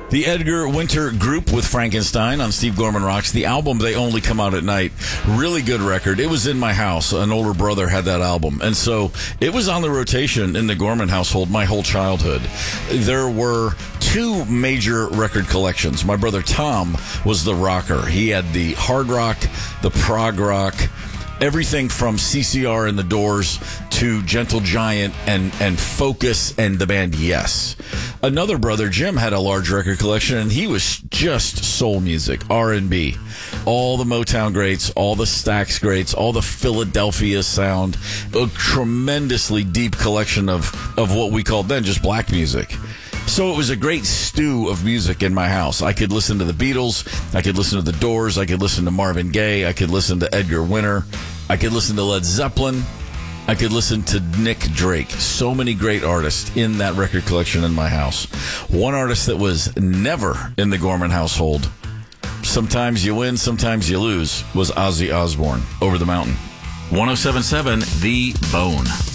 The Edgar Winter Group with Frankenstein on Steve Gorman Rocks. The album, They Only Come Out at Night. Really good record. It was in my house. An older brother had that album. And so it was on the rotation in the Gorman household my whole childhood. There were two major record collections. My brother Tom was the rocker. He had the hard rock, the prog rock, everything from CCR and the Doors to Gentle Giant and Focus and the band Yes. Another brother, Jim, had a large record collection, and he was just soul music, R&B. All the Motown greats, all the Stax greats, all the Philadelphia sound. A tremendously deep collection of what we called then just black music. So it was a great stew of music in my house. I could listen to the Beatles. I could listen to the Doors. I could listen to Marvin Gaye. I could listen to Edgar Winter. I could listen to Led Zeppelin. I could listen to Nick Drake. So many great artists in that record collection in my house. One artist that was never in the Gorman household, sometimes you win, sometimes you lose, was Ozzy Osbourne, Over the Mountain. 107.7 The Bone.